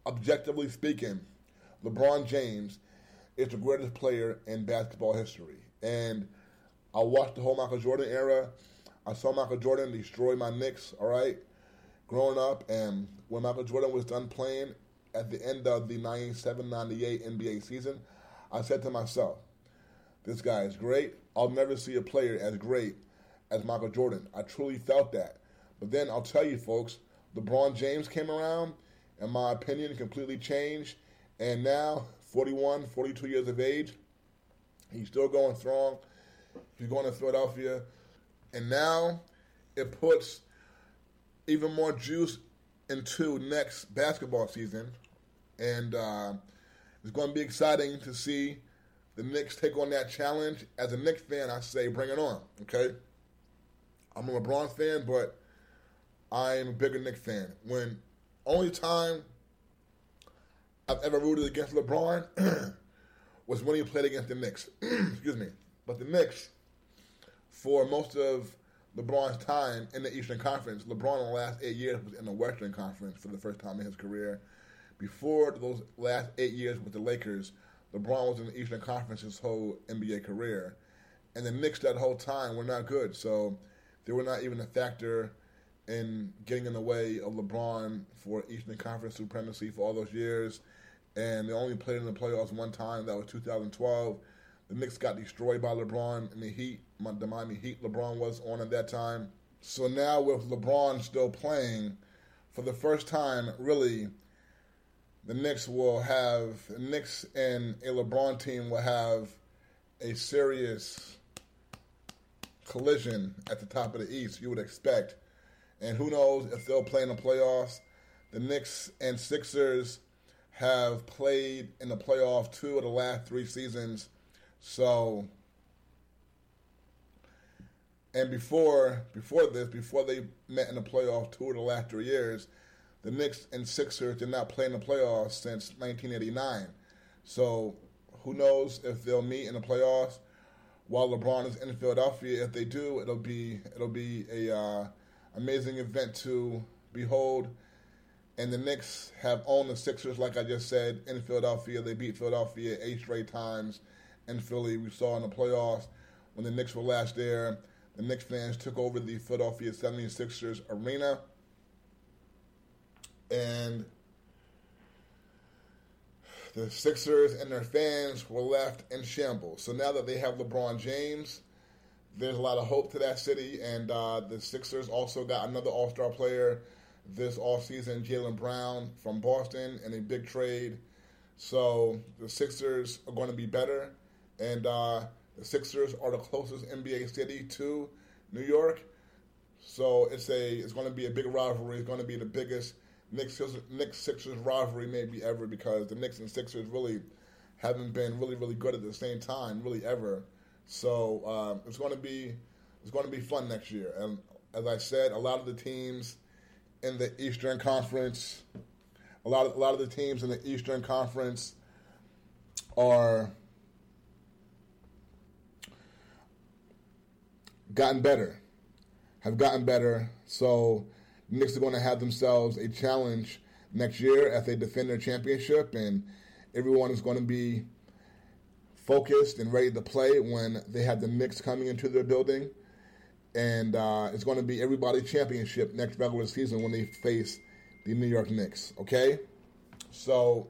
objectively speaking, LeBron James is the greatest player in basketball history. And I watched the whole Michael Jordan era. I saw Michael Jordan destroy my Knicks, all right, growing up. And when Michael Jordan was done playing at the end of the 97-98 NBA season, I said to myself, this guy is great. I'll never see a player as great as Michael Jordan. I truly felt that. But then I'll tell you, folks, LeBron James came around, and my opinion completely changed. And now, 41, 42 years of age, he's still going strong. He's going to Philadelphia. And now it puts even more juice into next basketball season. And it's going to be exciting to see the Knicks take on that challenge. As a Knicks fan, I say bring it on, okay? I'm a LeBron fan, but I am a bigger Knicks fan. When only time I've ever rooted against LeBron was when he played against the Knicks. Excuse me. But the Knicks, for most of LeBron's time in the Eastern Conference, LeBron in the last 8 years was in the Western Conference for the first time in his career. Before those last 8 years with the Lakers, LeBron was in the Eastern Conference his whole NBA career. And the Knicks that whole time were not good, so they were not even a factor in getting in the way of LeBron for Eastern Conference supremacy for all those years. And they only played in the playoffs one time, that was 2012. The Knicks got destroyed by LeBron in the Heat, the Miami Heat LeBron was on at that time. So now with LeBron still playing, for the first time, really, the Knicks and a LeBron team will have a serious collision at the top of the East, you would expect. And who knows if they'll play in the playoffs. The Knicks and Sixers have played in the playoff 2 of the last 3 seasons. So, and before they met in the playoff 2 of the last 3 years, the Knicks and Sixers did not play in the playoffs since 1989. So, who knows if they'll meet in the playoffs while LeBron is in Philadelphia. If they do, it'll be a amazing event to behold. And the Knicks have owned the Sixers, like I just said, in Philadelphia. They beat Philadelphia 8 straight times in Philly. We saw in the playoffs when the Knicks were last there, the Knicks fans took over the Philadelphia 76ers arena. And the Sixers and their fans were left in shambles. So now that they have LeBron James, there's a lot of hope to that city. And the Sixers also got another all-star player this offseason, Jaylen Brown from Boston, in a big trade. So the Sixers are going to be better. And the Sixers are the closest NBA city to New York. So it's going to be a big rivalry. It's going to be the biggest Knicks-Sixers rivalry maybe ever, because the Knicks and Sixers really haven't been really good at the same time, really ever. So it's going to be fun next year. And as I said, a lot of the teams in the Eastern Conference, a lot of the teams in the Eastern Conference have gotten better. So the Knicks are going to have themselves a challenge next year as they defend their championship, and everyone is going to be focused and ready to play when they have the Knicks coming into their building. And it's going to be everybody's championship next regular season when they face the New York Knicks, okay? So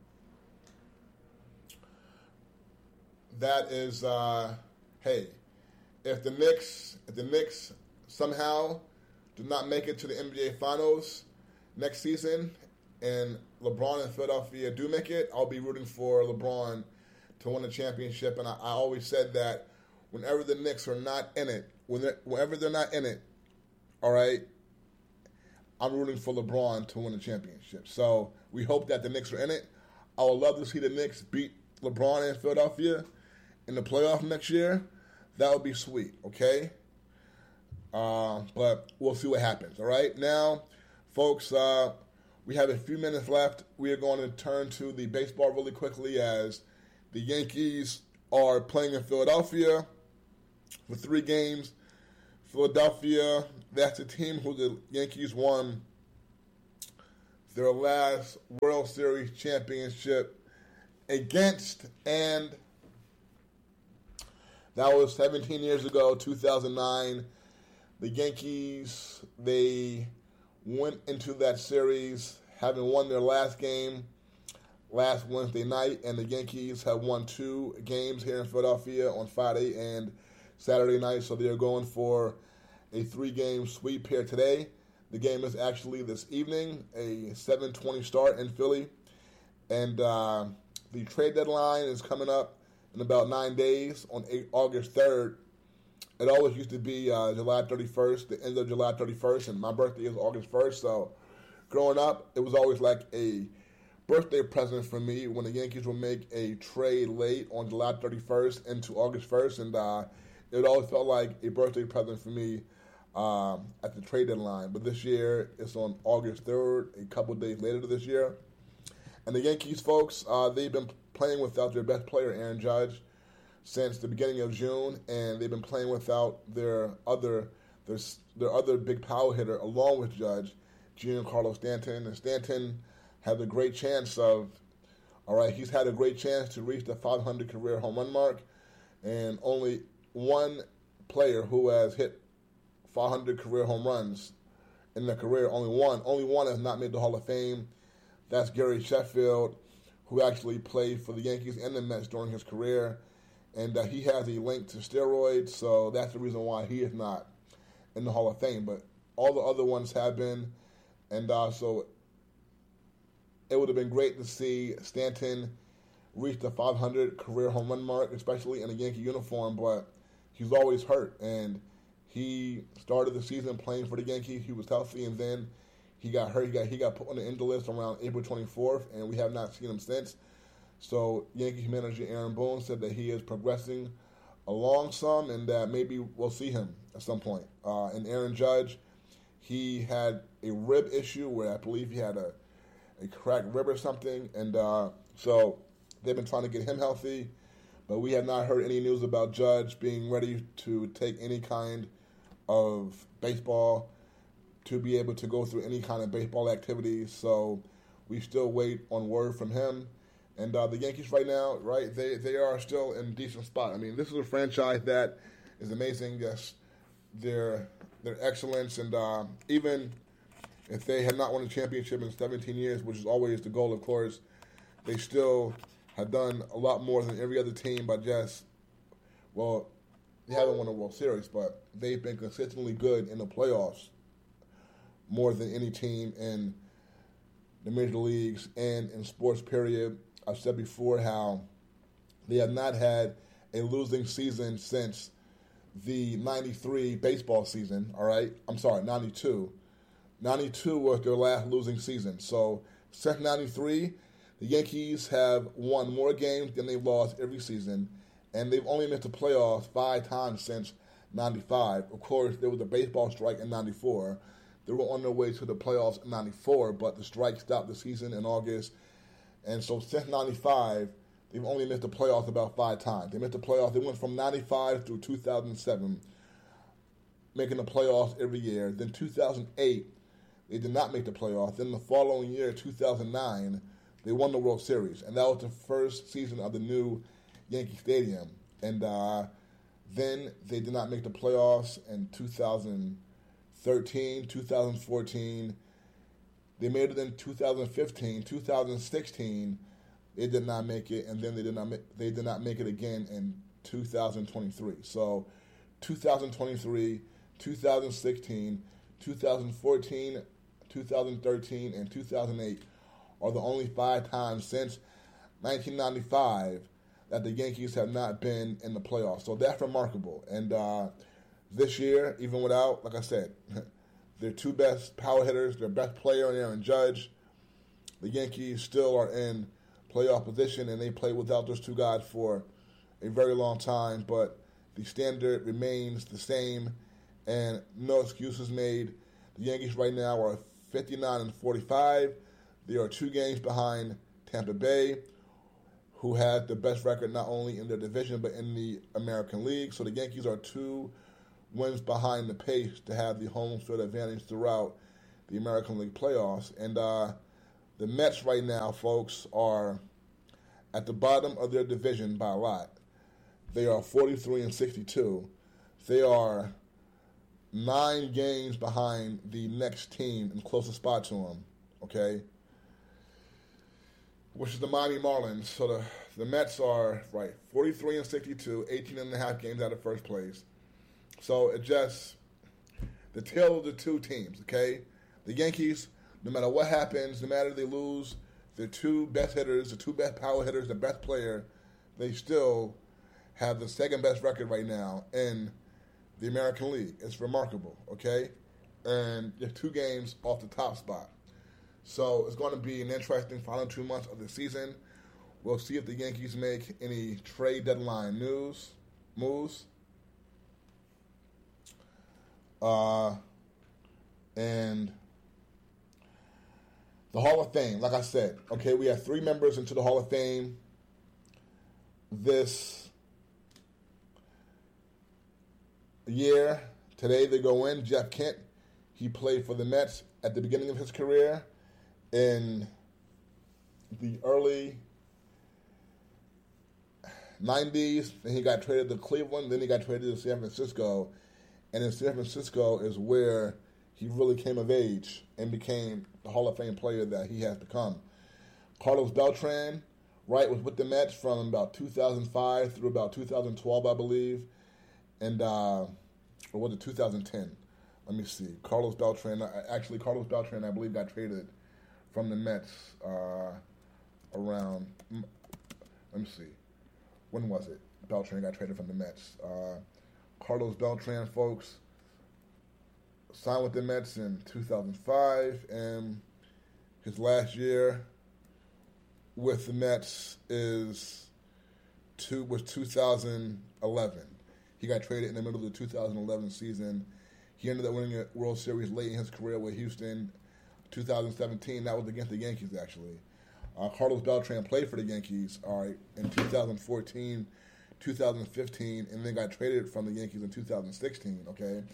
that is, hey, if the Knicks somehow do not make it to the NBA Finals next season and LeBron and Philadelphia do make it, I'll be rooting for LeBron to win the championship. And I always said that whenever the Knicks are not in it, whenever they're not in it, all right, I'm rooting for LeBron to win the championship. So we hope that the Knicks are in it. I would love to see the Knicks beat LeBron and Philadelphia in the playoff next year. That would be sweet, okay? But we'll see what happens, all right? Now, folks, we have a few minutes left. We are going to turn to the baseball really quickly as the Yankees are playing in Philadelphia for 3 games. Philadelphia, that's a team who the Yankees won their last World Series championship against, and that was 17 years ago, 2009. The Yankees, they went into that series having won their last game last Wednesday night, and the Yankees have won 2 games here in Philadelphia on Friday and Saturday night, so they're going for a 3-game sweep here today. The game is actually this evening, a 7:20 start in Philly, and the trade deadline is coming up in about 9 days on August 3rd. It always used to be July 31st, the end of July 31st, and my birthday is August 1st, so growing up, it was always like a birthday present for me when the Yankees would make a trade late on July 31st into August 1st, and it always felt like a birthday present for me at the trade deadline. But this year, it's on August 3rd, a couple days later this year. And the Yankees, folks, they've been playing without their best player, Aaron Judge, since the beginning of June, and they've been playing without their other big power hitter along with Judge, Giancarlo Stanton. And Stanton had a great chance he's had a great chance to reach the 500 career home run mark, and only one player who has hit 500 career home runs in their career, only one has not made the Hall of Fame. That's Gary Sheffield, who actually played for the Yankees and the Mets during his career, and he has a link to steroids, so that's the reason why he is not in the Hall of Fame. But all the other ones have been, and so it would have been great to see Stanton reach the 500 career home run mark, especially in a Yankee uniform, but he's always hurt, and he started the season playing for the Yankees. He was healthy, and then he got hurt. He got put on the injured list around April 24th, and we have not seen him since. So Yankees manager Aaron Boone said that he is progressing along some, and that maybe we'll see him at some point. And Aaron Judge, he had a rib issue where I believe he had a cracked rib or something, and so they've been trying to get him healthy, but we have not heard any news about Judge being ready to take any kind of baseball, to be able to go through any kind of baseball activities, so we still wait on word from him. And the Yankees right now, right, they are still in a decent spot. I mean, this is a franchise that is amazing. Yes, their excellence, and even if they had not won a championship in 17 years, which is always the goal, of course, they still have done a lot more than every other team by just, well, they haven't won a World Series, but they've been consistently good in the playoffs more than any team in the major leagues and in sports, period. I've said before how they have not had a losing season since the 93 baseball season, all right? I'm sorry, 92. 92 was their last losing season. So since 93, the Yankees have won more games than they've lost every season, and they've only missed the playoffs 5 times since 95. Of course, there was a baseball strike in 94. They were on their way to the playoffs in 94, but the strike stopped the season in August. And so since 95, they've only missed the playoffs about 5 times. They missed the playoffs. They went from 95 through 2007, making the playoffs every year. Then 2008, they did not make the playoffs. Then the following year, 2009, they won the World Series. And that was the first season of the new Yankee Stadium. And then they did not make the playoffs in 2013, 2014. They made it in 2015, 2016. They did not make it, and then they did not make it again in 2023. So 2023, 2016, 2014, 2013, and 2008 are the only 5 times since 1995 that the Yankees have not been in the playoffs. So that's remarkable. And this year, even without, like I said, their 2 best power hitters, their best player, Aaron Judge, the Yankees still are in playoff position, and they played without those 2 guys for a very long time. But the standard remains the same, and no excuses made. The Yankees right now are 59-45. They are 2 games behind Tampa Bay, who has the best record not only in their division but in the American League. So the Yankees are 2 wins behind the pace to have the home field advantage throughout the American League playoffs. And The Mets right now, folks, are at the bottom of their division by a lot. They are 43 and 62. They are 9 games behind the next team in closest spot to them. Okay, which is the Miami Marlins. So the Mets are, 43 and 62, 18 and a half games out of first place. So it just, the tale of the two teams, okay? The Yankees, no matter what happens, no matter if they lose their 2 best hitters, the 2 best power hitters, the best player, they still have the second best record right now in the American League. It's remarkable, okay? And they're 2 games off the top spot. So it's going to be an interesting final 2 months of the season. We'll see if the Yankees make any trade deadline moves. And the Hall of Fame, like I said, okay, we have 3 members into the Hall of Fame this year. Today they go in. Jeff Kent, he played for the Mets at the beginning of his career in the early 90s. Then he got traded to Cleveland. Then he got traded to San Francisco. And in San Francisco is where he really came of age and became the Hall of Fame player that he has become. Carlos Beltran, was with the Mets from about 2005 through about 2012, I believe. And, or was it 2010? Let me see. Carlos Beltran, I believe, got traded from the Mets around, let me see. When was it? Beltran got traded from the Mets. Carlos Beltran, folks, signed with the Mets in 2005, and his last year with the Mets was 2011. He got traded in the middle of the 2011 season. He ended up winning a World Series late in his career with Houston, 2017. That was against the Yankees, actually. Carlos Beltran played for the Yankees in 2014, 2015, and then got traded from the Yankees in 2016, okay?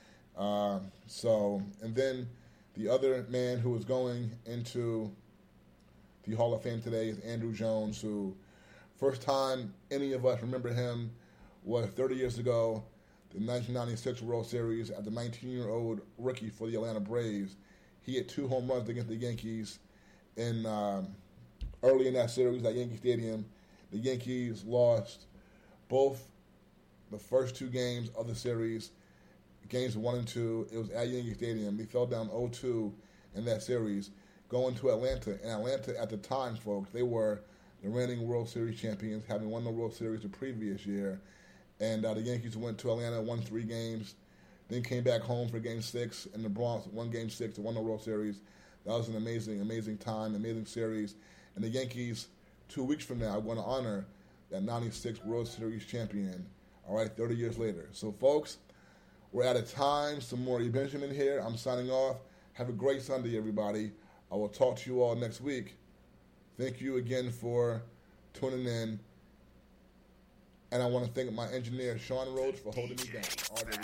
And then the other man who is going into the Hall of Fame today is Andruw Jones, who first time any of us remember him was 30 years ago, the 1996 World Series, as the 19-year-old rookie for the Atlanta Braves. He hit 2 home runs against the Yankees in early in that series at Yankee Stadium. The Yankees lost both the first 2 games of the series, games 1 and 2. It was at Yankee Stadium. They fell down 0-2 in that series, going to Atlanta. And Atlanta, at the time, folks, they were the reigning World Series champions, having won the World Series the previous year. And the Yankees went to Atlanta, won 3 games, then came back home for Game 6, and the Bronx won Game 6 and won the World Series. That was an amazing, amazing time, amazing series. And the Yankees, 2 weeks from now, are going to honor that 96 World Series champion, 30 years later. So, folks, we're out of time. Some more E. Benjamin here. I'm signing off. Have a great Sunday, everybody. I will talk to you all next week. Thank you again for tuning in. And I want to thank my engineer, Sean Rhodes, for holding me down. All day.